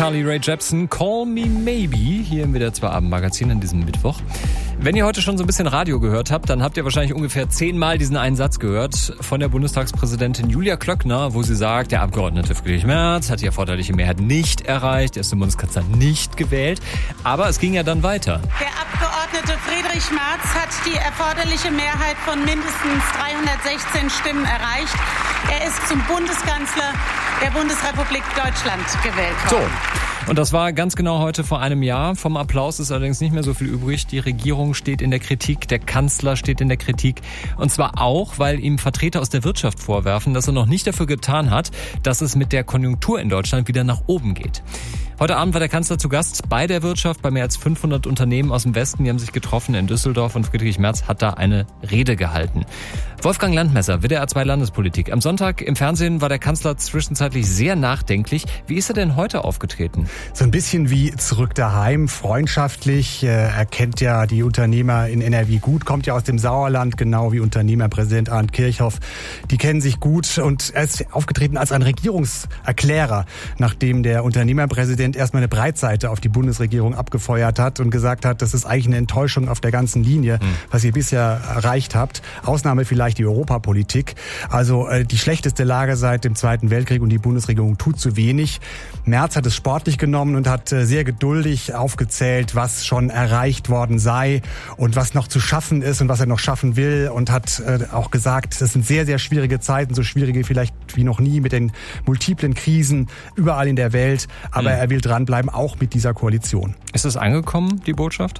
Carly Rae Jepsen, Call Me Maybe, hier im WDR 2 Abendmagazin an diesem Mittwoch. Wenn ihr heute schon so ein bisschen Radio gehört habt, dann habt ihr wahrscheinlich ungefähr 10-mal diesen einen Satz gehört von der Bundestagspräsidentin Julia Klöckner, wo sie sagt, der Abgeordnete Friedrich Merz hat die erforderliche Mehrheit nicht erreicht, er ist zum Bundeskanzler nicht gewählt. Aber es ging ja dann weiter. Der Abgeordnete Friedrich Merz hat die erforderliche Mehrheit von mindestens 316 Stimmen erreicht. Er ist zum Bundeskanzler der Bundesrepublik Deutschland gewählt worden. So, und das war ganz genau heute vor einem Jahr. Vom Applaus ist allerdings nicht mehr so viel übrig. Die Regierung steht in der Kritik, der Kanzler steht in der Kritik. Und zwar auch, weil ihm Vertreter aus der Wirtschaft vorwerfen, dass er noch nicht dafür getan hat, dass es mit der Konjunktur in Deutschland wieder nach oben geht. Heute Abend war der Kanzler zu Gast bei der Wirtschaft, bei mehr als 500 Unternehmen aus dem Westen. Die haben sich getroffen in Düsseldorf und Friedrich Merz hat da eine Rede gehalten. Wolfgang Landmesser, WDR 2 Landespolitik. Am Sonntag im Fernsehen war der Kanzler zwischenzeitlich sehr nachdenklich. Wie ist er denn heute aufgetreten? So ein bisschen wie zurück daheim, freundschaftlich. Er kennt ja die Unternehmer in NRW gut, kommt ja aus dem Sauerland, genau wie Unternehmerpräsident Arndt Kirchhoff. Die kennen sich gut und er ist aufgetreten als ein Regierungserklärer, nachdem der Unternehmerpräsident erstmal eine Breitseite auf die Bundesregierung abgefeuert hat und gesagt hat, das ist eigentlich eine Enttäuschung auf der ganzen Linie, was ihr bisher erreicht habt. Ausnahme vielleicht die Europapolitik. Also die schlechteste Lage seit dem Zweiten Weltkrieg und die Bundesregierung tut zu wenig. Merz hat es sportlich genommen und hat sehr geduldig aufgezählt, was schon erreicht worden sei und was noch zu schaffen ist und was er noch schaffen will und hat auch gesagt, das sind sehr, sehr schwierige Zeiten, so schwierige vielleicht wie noch nie mit den multiplen Krisen überall in der Welt. Aber er will dranbleiben, auch mit dieser Koalition. Ist es angekommen, die Botschaft?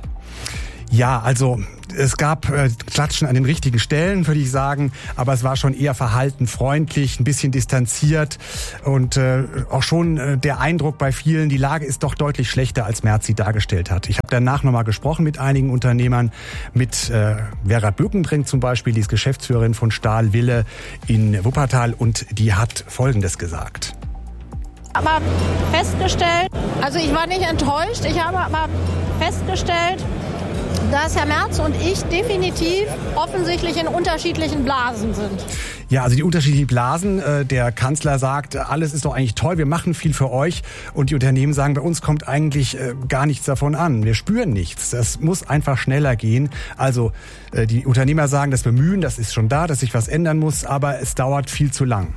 Ja, also es gab Klatschen an den richtigen Stellen, würde ich sagen, aber es war schon eher verhalten, freundlich, ein bisschen distanziert und auch schon der Eindruck bei vielen, die Lage ist doch deutlich schlechter, als Merz sie dargestellt hat. Ich habe danach nochmal gesprochen mit einigen Unternehmern, mit Vera Bökenbrink zum Beispiel, die ist Geschäftsführerin von Stahlwille in Wuppertal und die hat Folgendes gesagt. Aber festgestellt, also ich war nicht enttäuscht, ich habe aber festgestellt, dass Herr Merz und ich definitiv offensichtlich in unterschiedlichen Blasen sind. Ja, also die unterschiedlichen Blasen. Der Kanzler sagt, alles ist doch eigentlich toll, wir machen viel für euch. Und die Unternehmen sagen, bei uns kommt eigentlich gar nichts davon an. Wir spüren nichts. Das muss einfach schneller gehen. Also die Unternehmer sagen, das Bemühen, das ist schon da, dass sich was ändern muss, aber es dauert viel zu lang.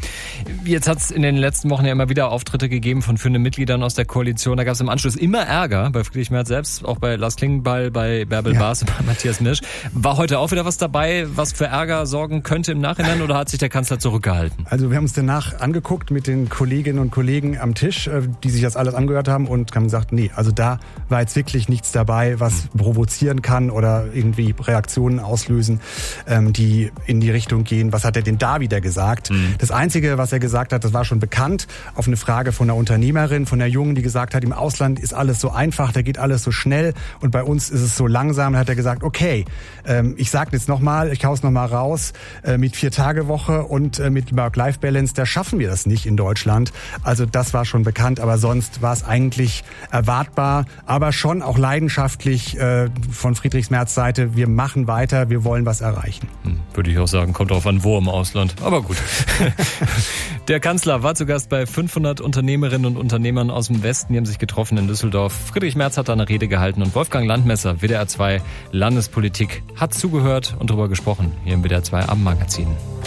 Jetzt hat es in den letzten Wochen ja immer wieder Auftritte gegeben von führenden Mitgliedern aus der Koalition. Da gab es im Anschluss immer Ärger bei Friedrich Merz selbst, auch bei Lars Klingbeil, bei Bärbel Baas und bei Matthias Misch. War heute auch wieder was dabei, was für Ärger sorgen könnte im Nachhinein? Oder hat sich der Kanzler zurückgehalten? Also wir haben uns danach angeguckt mit den Kolleginnen und Kollegen am Tisch, die sich das alles angehört haben und haben gesagt, nee, also da war jetzt wirklich nichts dabei, was provozieren kann oder irgendwie Reaktionen auslösen, die in die Richtung gehen, was hat er denn da wieder gesagt? Das Einzige, was er gesagt hat, das war schon bekannt, auf eine Frage von einer Unternehmerin, von einer Jungen, die gesagt hat, im Ausland ist alles so einfach, da geht alles so schnell und bei uns ist es so langsam. Da hat er gesagt, okay, ich sage jetzt nochmal, ich hau's nochmal raus, mit 4-Tage-Woche und mit Work-Life-Balance, da schaffen wir das nicht in Deutschland. Also das war schon bekannt, aber sonst war es eigentlich erwartbar, aber schon auch leidenschaftlich von Friedrich Merz Seite. Wir machen weiter, wir wollen was erreichen. Würde ich auch sagen, kommt drauf an, wo im Ausland. Aber gut. Der Kanzler war zu Gast bei 500 Unternehmerinnen und Unternehmern aus dem Westen. Die haben sich getroffen in Düsseldorf. Friedrich Merz hat da eine Rede gehalten und Wolfgang Landmesser, WDR 2 Landespolitik, hat zugehört und darüber gesprochen hier im WDR 2 Abendmagazin.